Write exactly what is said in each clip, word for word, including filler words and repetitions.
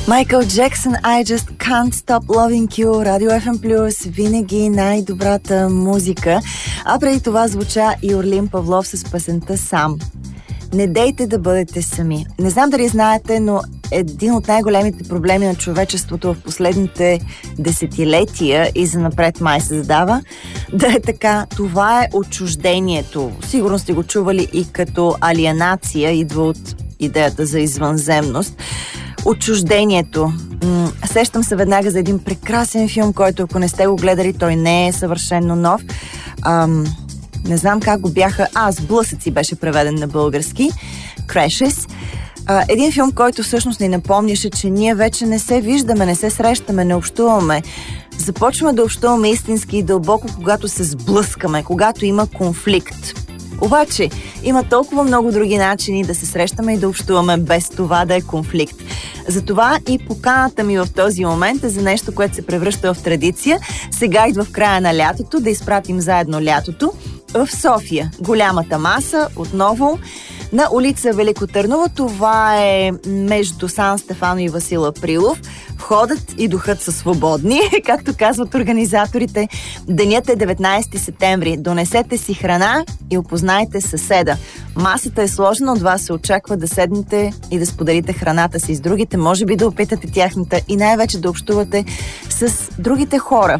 Майкъл Джексън, I just can't stop loving you, Радио Еф Ем Плюс, винаги най-добрата музика. А преди това звуча и Орлин Павлов с песента Сам. Не дейте да бъдете сами. Не знам дали знаете, но един от най-големите проблеми на човечеството в последните десетилетия и занапред май се задава да е така. Това е отчуждението. Сигурно сте го чували и като алиенация, идва от идеята за извънземност. Отчуждението. М- сещам се веднага за един прекрасен филм, който ако не сте го гледали, той не е съвършено нов. Ам, не знам как го бяха... А, Сблъсъци беше преведен на български. Crashes. А, един филм, който всъщност ни напомняше, че ние вече не се виждаме, не се срещаме, не общуваме. Започваме да общуваме истински и дълбоко, когато се сблъскаме, когато има конфликт. Обаче, има толкова много други начини да се срещаме и да общуваме без това да е конфликт. Затова и поканата ми в този момент е за нещо, което се превръща в традиция. Сега идва в края на лятото, да изпратим заедно лятото в София. Голямата маса, отново, на улица Велико Търново. Това е между Сан Стефано и Васил Априлов. Входът и духът са свободни, както казват организаторите. Денят е деветнайсети септември. Донесете си храна и опознайте съседа. Масата е сложена, от вас се очаква да седнете и да споделите храната си с другите, може би да опитате тяхната и най-вече да общувате с другите хора.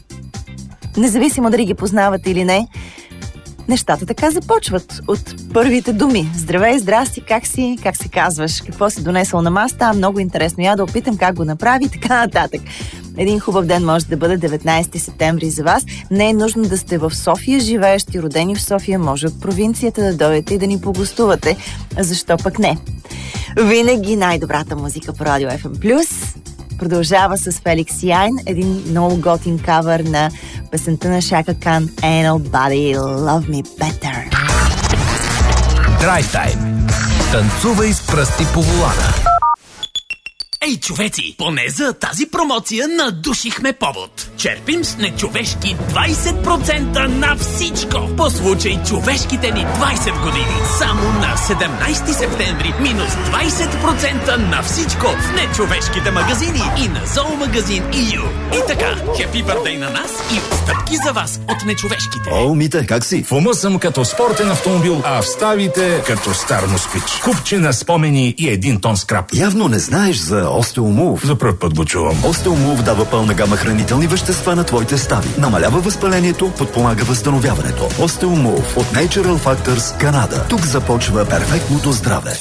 Независимо дали ги познавате или не, нещата така започват от първите думи. Здравей, здрасти, как си, как се казваш, какво си донесъл на масата, много интересно, я да опитам как го направи и така нататък. Един хубав ден може да бъде деветнайсети септември за вас. Не е нужно да сте в София, живеещи, родени в София, може от провинцията да дойдете и да ни погостувате. Защо пък не? Винаги най-добрата музика по Радио Еф Ем Плюс продължава с Феликс Яйн, един много готин кавър на песента на Шака Кан Ain't Nobody Love Me Better. Драйв тайм. Танцувай с пръсти по волана. Ей, човеци, поне за тази промоция надушихме повод. Черпим с нечовешки двайсет процента на всичко. По случай човешките ни двайсет години. Само на седемнайсети септември минус двайсет процента на всичко в нечовешките магазини и на зоомагазин и ю. И така, хепи бърдей на нас и отстъпки за вас от нечовешките. О, Мите, как си? В ума съм като спортен автомобил, а в ставите като стар москвич. Купче на спомени и един тон скрап. Явно не знаеш за Остеомув. За пръв път го чувам. Остеомув дава пълна гама хранителни вещества на твоите стави. Намалява възпалението, подпомага възстановяването. Остеомув от Natural Factors, Канада. Тук започва перфектното здраве.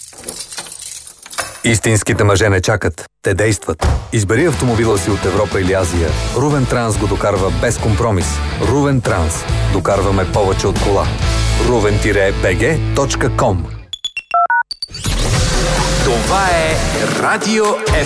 Истинските мъже не чакат. Те действат. Избери автомобила си от Европа или Азия. Рувен Транс го докарва без компромис. Рувен Транс. Докарваме повече от кола. ruven dash b g точка com. Това е Радио Еф